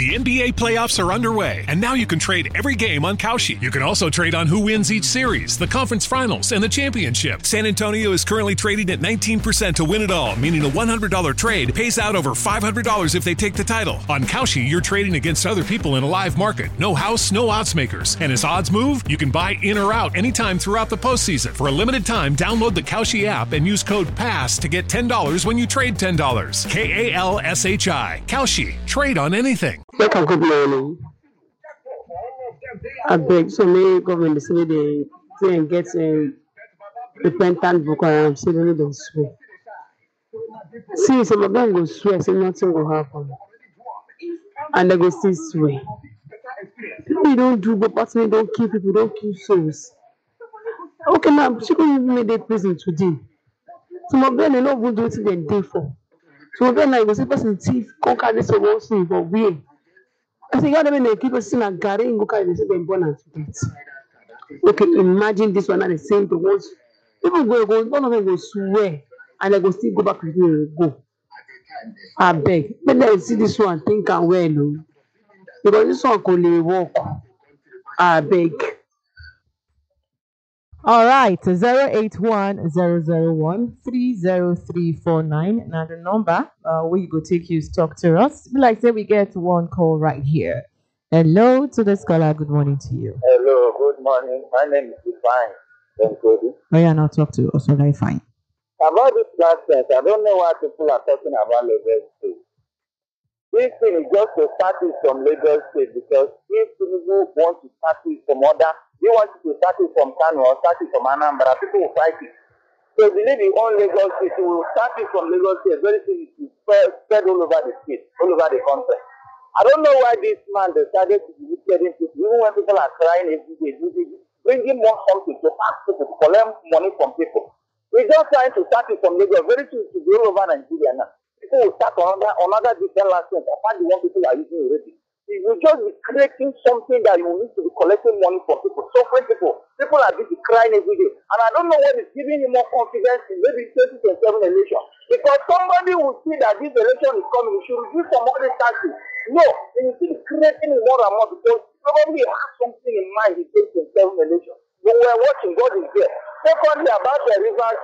The NBA playoffs are underway, and now you can trade every game on Kalshi. You can also trade on who wins each series, the conference finals, and the championship. San Antonio is currently trading at 19% to win it all, meaning a $100 trade pays out over $500 if they take the title. On Kalshi, you're trading against other people in a live market. No house, no odds makers. And as odds move, you can buy in or out anytime throughout the postseason. For a limited time, download the Kalshi app and use code PASS to get $10 when you trade $10. KALSHI. Kalshi. Trade on anything. Good morning. I beg so many government say they get a repentant book and I'm saying they swear. See, some of them go swear, say nothing will happen. And they go still swear. People don't do, but personally don't kill people, don't kill souls. Okay, now, she couldn't even make their prison today. Some of them, they don't even do what they did for. Some of them, like, the person thief, conquer this or one thing, but we. I say, God, they keep us in a garden and go carry this and born and death. Okay, imagine this one at the same thing. Once people go, one of them go swear, and they go still go back to the go. I beg. Let them see this one, think and well, no. Because this one could walk. I beg. All right, 081-001-30349. Now the number we go take you talk to us. Like say we get one call right here. Hello to the scholar. Good morning to you. Hello, good morning. My name is Ifeanyi. Oh yeah, now talk to us. All right, fine. About this nonsense, I don't know why people are talking about Lagos State. This thing is just to start it from Lagos State because if people want to start it from other, they want to start it from Kano or start it from Anambra, people will fight it. So if they leave it on Lagos State, we will start it from Lagos State. Very soon it will spread all over the state, all over the country. I don't know why this man decided to be wicked people, even when people are crying every day, bringing more something to ask people to collect money from people. We're just trying to start it from Lagos. Very soon it will be all over Nigeria now. People will start another different license apart the one people are using already. It will just be creating something that you need to be collecting money from people, suffering people. People are busy crying every day. And I don't know what is giving you more confidence in maybe 2027 election. Because somebody will see that this election is coming, you should reduce some other taxes. No, you still creating more and more because probably you have something in mind in 2027 election. When we are watching, God is there. Secondly, about the rivers.